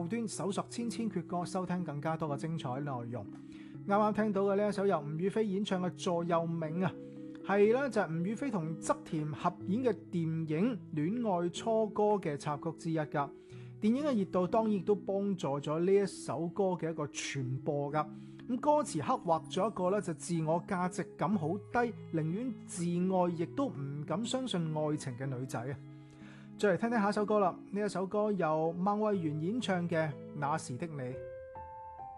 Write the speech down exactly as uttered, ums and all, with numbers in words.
後端搜索千千闕歌，收聽更加多嘅精彩內容。啱啱聽到嘅呢一首由吳雨霏演唱嘅座右銘啊，係咧就係吳雨霏同側田合演嘅電影《戀愛初歌》嘅插曲之一噶。電影嘅熱度當然亦都幫助咗呢一首歌嘅一個傳播噶。咁歌詞刻畫咗一個咧就自我價值感好低，寧願自愛亦都唔敢相信愛情嘅女仔啊！再嚟聽聽下一首歌啦，呢一首歌由孟慧圓演唱嘅《那時的你》。